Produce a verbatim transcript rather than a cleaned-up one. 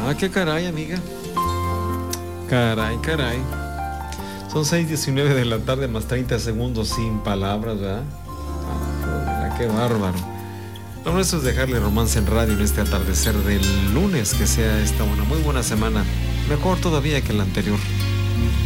Ah, qué caray, amiga. Caray, caray. Son seis diecinueve de la tarde más treinta segundos sin palabras, ¿verdad? Ah, qué bárbaro. Lo nuestro es dejarle romance en radio en este atardecer del lunes. Que sea esta una muy buena semana. Mejor todavía que la anterior.